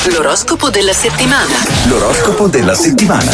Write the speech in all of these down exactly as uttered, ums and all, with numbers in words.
L'oroscopo della settimana. L'oroscopo della settimana.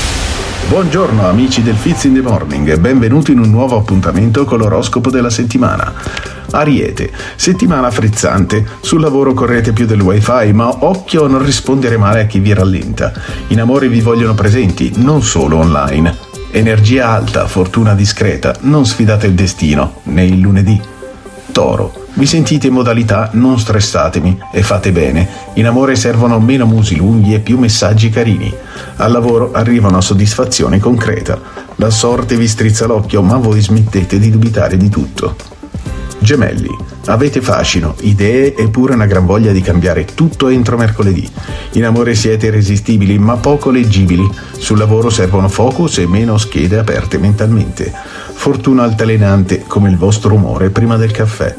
Buongiorno amici del Fizz in the Morning e benvenuti in un nuovo appuntamento con l'oroscopo della settimana. Ariete, settimana frizzante, sul lavoro correte più del wifi, ma occhio a non rispondere male a chi vi rallenta. In amore vi vogliono presenti, non solo online. Energia alta, fortuna discreta, non sfidate il destino, né il lunedì. Toro, vi sentite in modalità non stressatemi e fate bene. In amore servono meno musi lunghi e più messaggi carini. Al lavoro arriva una soddisfazione concreta. La sorte vi strizza l'occhio, ma voi smettete di dubitare di tutto. Gemelli, avete fascino, idee e pure una gran voglia di cambiare tutto entro mercoledì. In amore siete irresistibili ma poco leggibili. Sul lavoro servono focus e meno schede aperte mentalmente. Fortuna altalenante come il vostro umore prima del caffè.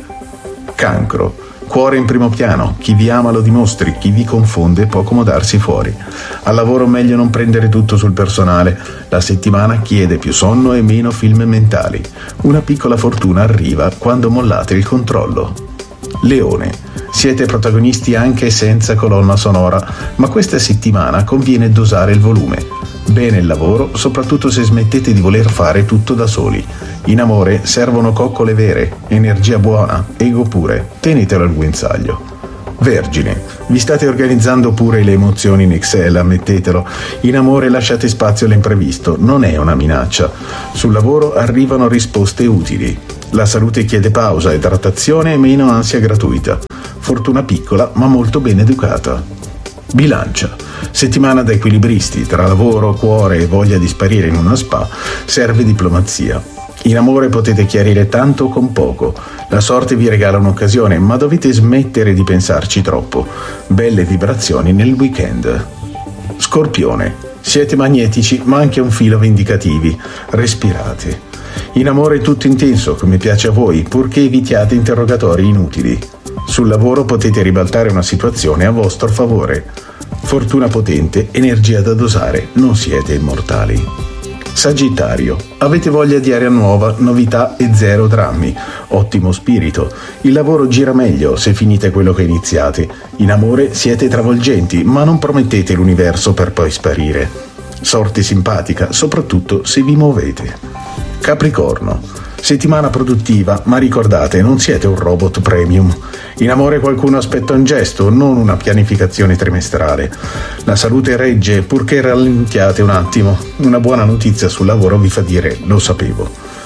Cancro, cuore in primo piano, chi vi ama lo dimostri, chi vi confonde può accomodarsi fuori. Al lavoro meglio non prendere tutto sul personale, la settimana chiede più sonno e meno film mentali. Una piccola fortuna arriva quando mollate il controllo. Leone, siete protagonisti anche senza colonna sonora, ma questa settimana conviene dosare il volume. Bene il lavoro, soprattutto se smettete di voler fare tutto da soli. In amore servono coccole vere, energia buona, ego pure, tenetelo al guinzaglio. Vergine, vi state organizzando pure le emozioni in Excel, ammettetelo. In amore lasciate spazio all'imprevisto, non è una minaccia. Sul lavoro arrivano risposte utili. La salute chiede pausa, idratazione e meno ansia gratuita. Fortuna piccola ma molto ben educata. Bilancia, settimana da equilibristi, tra lavoro, cuore e voglia di sparire in una spa, serve diplomazia. In amore potete chiarire tanto con poco, la sorte vi regala un'occasione, ma dovete smettere di pensarci troppo. Belle vibrazioni nel weekend. Scorpione, siete magnetici ma anche un filo vendicativi, respirate. In amore è tutto intenso, come piace a voi, purché evitiate interrogatori inutili. Sul lavoro potete ribaltare una situazione a vostro favore. Fortuna potente, energia da dosare, non siete immortali. Sagittario, avete voglia di aria nuova, novità e zero drammi. Ottimo spirito. Il lavoro gira meglio se finite quello che iniziate. In amore siete travolgenti, ma non promettete l'universo per poi sparire. Sorte simpatica, soprattutto se vi muovete. Capricorno, settimana produttiva, ma ricordate, non siete un robot premium. In amore qualcuno aspetta un gesto, non una pianificazione trimestrale. La salute regge, purché rallentiate un attimo. Una buona notizia sul lavoro vi fa dire, lo sapevo.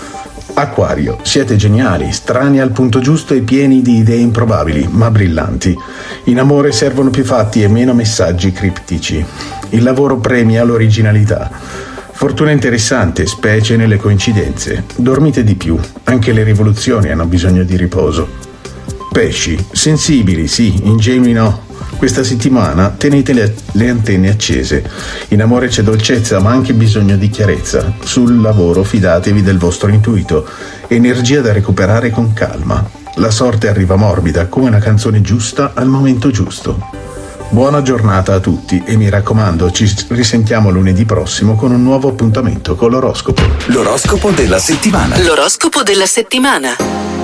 Acquario, siete geniali, strani al punto giusto e pieni di idee improbabili, ma brillanti. In amore servono più fatti e meno messaggi criptici. Il lavoro premia l'originalità. Fortuna interessante, specie nelle coincidenze. Dormite di più, anche le rivoluzioni hanno bisogno di riposo. Pesci, sensibili, sì, ingenui no. Questa settimana tenete le, le antenne accese. In amore c'è dolcezza, ma anche bisogno di chiarezza. Sul lavoro fidatevi del vostro intuito. Energia da recuperare con calma. La sorte arriva morbida, come una canzone giusta al momento giusto. Buona giornata a tutti e mi raccomando, ci risentiamo lunedì prossimo con un nuovo appuntamento con l'oroscopo. L'oroscopo della settimana. L'oroscopo della settimana.